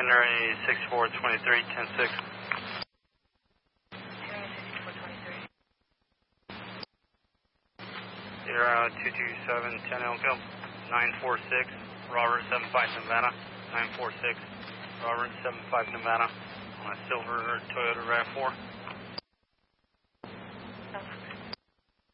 Henry 6423, 106. Zero 227 10 Elko 946 Robert 75 Nevada 946 Robert 75 Nevada on a silver Toyota RAV4.